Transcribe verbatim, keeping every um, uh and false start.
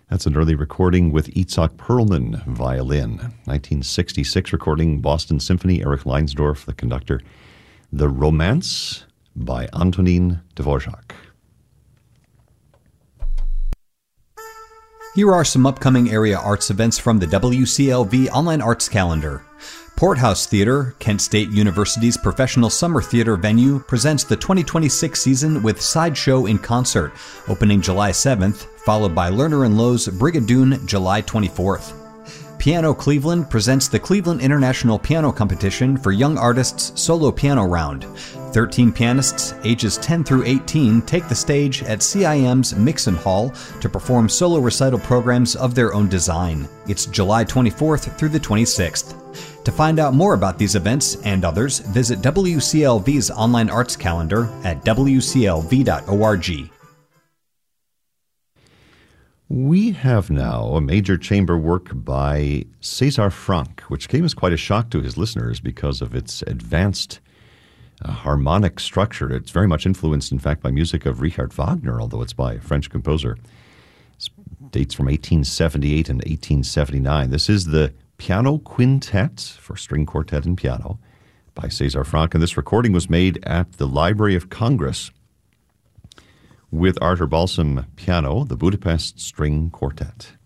That's an early recording with Itzhak Perlman, violin. nineteen sixty-six recording, Boston Symphony, Eric Leinsdorf, the conductor. The Romance by Antonin Dvorak. Here are some upcoming area arts events from the W C L V Online Arts Calendar. Porthouse Theatre, Kent State University's professional summer theater venue, presents the twenty twenty-six season with Sideshow in Concert, opening July seventh, followed by Lerner and Lowe's Brigadoon July twenty-fourth. Piano Cleveland presents the Cleveland International Piano Competition for Young Artists Solo Piano Round. thirteen pianists, ages ten through eighteen, take the stage at C I M's Mixon Hall to perform solo recital programs of their own design. It's July twenty-fourth through the twenty-sixth. To find out more about these events and others, visit W C L V's online arts calendar at w c l v dot org. We have now a major chamber work by César Franck, which came as quite a shock to his listeners because of its advanced uh, harmonic structure. It's very much influenced, in fact, by music of Richard Wagner, although it's by a French composer. It dates from eighteen seventy-eight and eighteen seventy-nine. This is the Piano Quintet for string quartet and piano by César Franck, and this recording was made at the Library of Congress with Arthur Balsam piano, the Budapest String Quartet.